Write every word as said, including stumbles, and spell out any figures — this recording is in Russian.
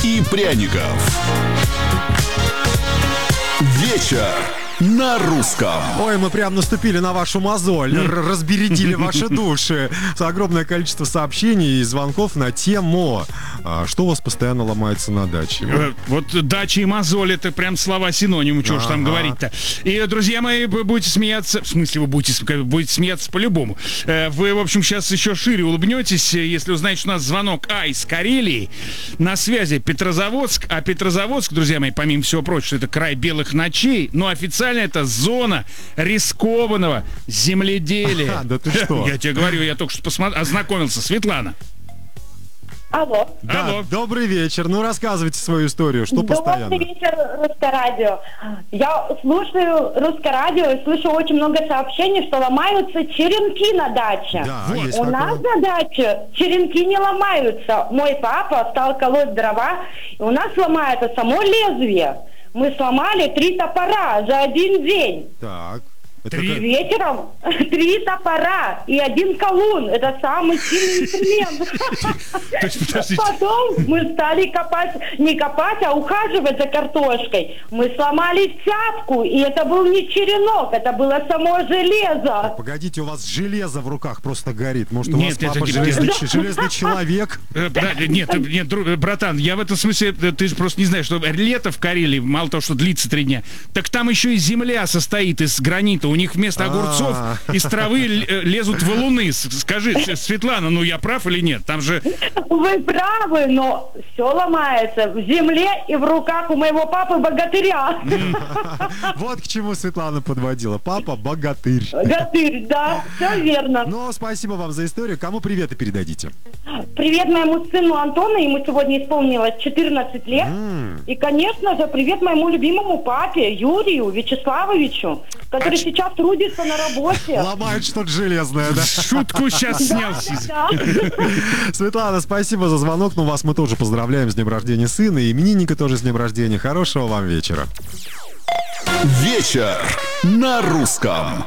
и пряников. Вечер на русском. Ой, мы прям наступили на вашу мозоль, р- разбередили ваши души. Огромное количество сообщений и звонков на тему, а, что у вас постоянно ломается на даче. Э, Вот дача и мозоль — это прям слова-синонимы, чего ж там Ага. говорить-то. И, друзья мои, вы будете смеяться, в смысле вы будете, с- будете смеяться по-любому. Э, Вы, в общем, сейчас еще шире улыбнетесь, э, если узнаете, что у нас звонок А из Карелии. На связи Петрозаводск, а Петрозаводск, друзья мои, помимо всего прочего, это край белых ночей, но официально это зона рискованного земледелия. Ха, да ты что? Я тебе говорю, я только что посмотрел, ознакомился. Светлана. Алло. Да, Алло. добрый вечер. Ну, рассказывайте свою историю, что постоянно. Добрый вечер, Русское радио. Я слушаю Русское радио и слышу очень много сообщений, что ломаются черенки на даче. Да, Вот. есть У такое. нас на даче черенки не ломаются. Мой папа стал колоть дрова, и у нас ломается само лезвие. Мы сломали три топора за один день. Так. Это Три. как- Вечером три топора и один колун. Это самый сильный инструмент. То есть, подождите. Потом мы стали копать, не копать, а ухаживать за картошкой. Мы сломали цятку, и это был не черенок, это было само железо. Погодите, у вас железо в руках просто горит. Может, у Нет, вас нет, папа нет, железный, нет. ч- железный человек? Э, да, нет, э, нет, дру- э, братан, я в этом смысле, э, ты же просто не знаешь, что лето в Карелии, мало того, что длится три дня, так там еще и земля состоит из гранита. У них вместо огурцов А. из травы л- э, лезут валуны. С- Скажи, С- Светлана, ну я прав или нет? Там же... Вы правы, но все ломается в земле и в руках у моего папы богатыря. Вот к чему Светлана подводила. Папа богатырь. Богатырь, да, все верно. Ну, спасибо вам за историю. Кому приветы передадите? Привет моему сыну Антону, ему сегодня исполнилось четырнадцать лет. М. И, конечно же, привет моему любимому папе Юрию Вячеславовичу, который А сейчас трудится на работе. Ломают что-то железное, да? Шутку сейчас снял. Да. Светлана, спасибо за звонок. Ну, вас мы тоже поздравляем с днем рождения сына. И именинника тоже с днем рождения. Хорошего вам вечера. Вечер на русском.